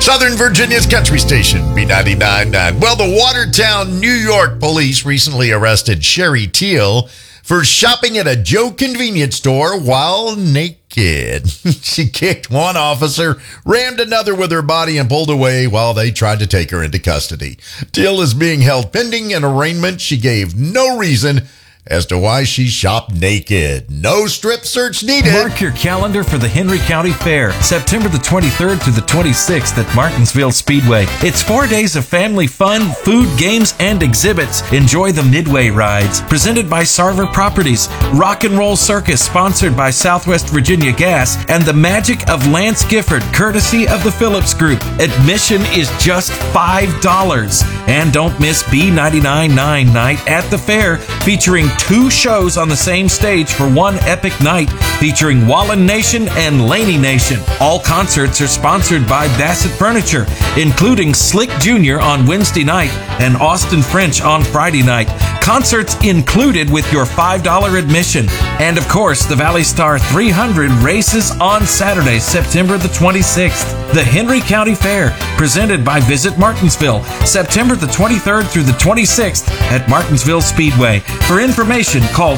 Southern Virginia's country station, B99.9. Well, the Watertown, New York police recently arrested Sherry Teal for shopping at a Joe convenience store while naked. She kicked one officer, rammed another with her body, and pulled away while they tried to take her into custody. Teal is being held pending an arraignment. She gave no reason as to why she shopped naked. No strip search needed. Mark your calendar for the Henry County Fair, September the 23rd to the 26th at Martinsville Speedway. It's 4 days of family fun, food, games, and exhibits. Enjoy the Midway rides, presented by Sarver Properties, Rock and Roll Circus, sponsored by Southwest Virginia Gas, and the Magic of Lance Gifford, courtesy of the Phillips Group. Admission is just $5. And don't miss B99.9 Night at the Fair, featuring 2 shows on the same stage for one epic night, featuring Wallen Nation and Laney Nation. All concerts are sponsored by Bassett Furniture, including Slick Jr. on Wednesday night and Austin French on Friday night. Concerts included with your $5 admission. And of course, the Valley Star 300 races on Saturday, September the 26th. The Henry County Fair, presented by Visit Martinsville, September the 23rd through the 26th at Martinsville Speedway. For information, call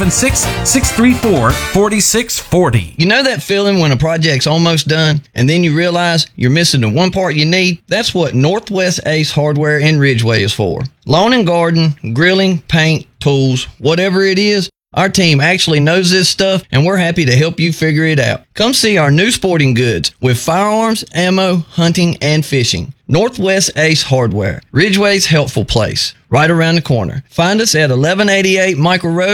276-634-4640. You know that feeling when a project's almost done and then you realize you're missing the one part you need? That's what Northwest Ace Hardware in Ridgeway is for. Lawn and garden, grilling, paint, tools, whatever it is, our team actually knows this stuff, and we're happy to help you figure it out. Come see our new sporting goods with firearms, ammo, hunting, and fishing. Northwest Ace Hardware, Ridgeway's helpful place, right around the corner. Find us at 1188 Michael Road.